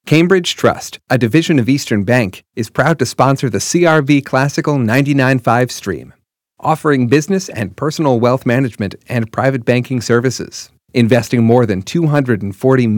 Cambridge Trust, a division of Eastern Bank, is proud to sponsor the CRV Classical 99.5 stream, offering business and personal wealth management and private banking services, investing more than $240